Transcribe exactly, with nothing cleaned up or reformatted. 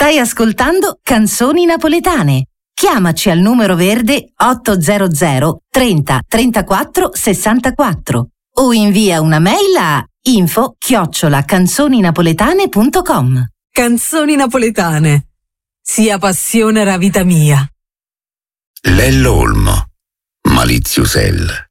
Stai ascoltando Canzoni Napoletane. Chiamaci al numero verde ottocento trenta trentaquattro sessantaquattro o invia una mail a info chiocciola canzoninapoletane punto com. Canzoni Napoletane. Sia passione la vita mia. Lello Olmo, Maliziusel.